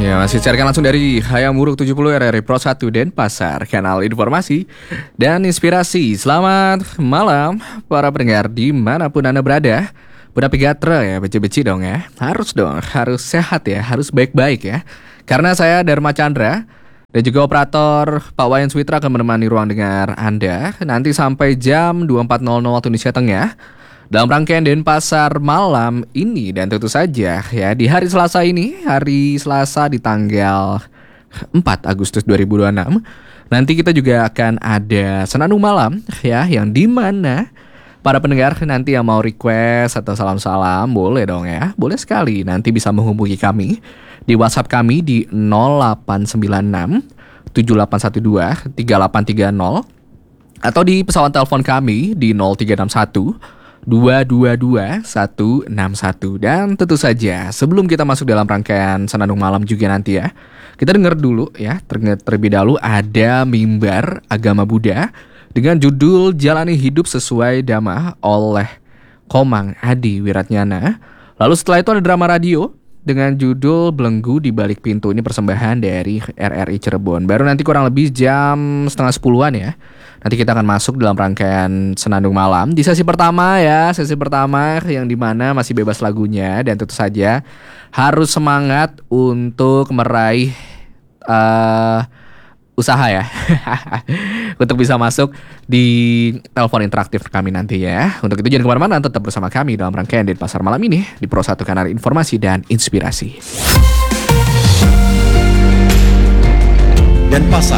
Ya, masih siarkan langsung dari Hayam Wuruk 70 RRI Pro 1 Denpasar, kanal informasi dan inspirasi. Selamat malam para pendengar dimanapun Anda berada. Budak Pigatra ya, beci-beci dong ya. Harus dong, harus sehat ya, harus baik-baik ya. Karena saya Dharma Chandra dan juga operator Pak Wayan Switra akan menemani ruang dengar Anda nanti sampai jam 24.00 waktu Indonesia Tengah dalam rangkaian Denpasar malam ini. Dan tentu saja ya di hari Selasa ini, hari Selasa di tanggal 4 Agustus 2026, nanti kita juga akan ada Senandung Malam ya, yang dimana para pendengar nanti yang mau request atau salam-salam boleh dong ya, boleh sekali. Nanti bisa menghubungi kami di WhatsApp kami di 0896 7812 3830 atau di pesawat telepon kami di 0361 222 161. Dan tentu saja sebelum kita masuk dalam rangkaian Senandung Malam juga nanti ya, kita dengar dulu ya, terlebih dahulu ada Mimbar Agama Buddha dengan judul Jalani Hidup Sesuai Dhamma oleh Komang Adi Wiratnyana. Lalu setelah itu ada drama radio dengan judul Belenggu di Balik Pintu. Ini persembahan dari RRI Cirebon. Baru nanti kurang lebih jam 9:30 ya, nanti kita akan masuk dalam rangkaian Senandung Malam di sesi pertama ya, sesi pertama yang dimana masih bebas lagunya. Dan tentu saja harus semangat untuk meraih usaha ya untuk bisa masuk di telepon interaktif kami nanti ya. Untuk itu jangan kemana-mana, tetap bersama kami dalam rangkaian Denpasar malam ini di Pro 1 Kanal Informasi dan Inspirasi. Denpasar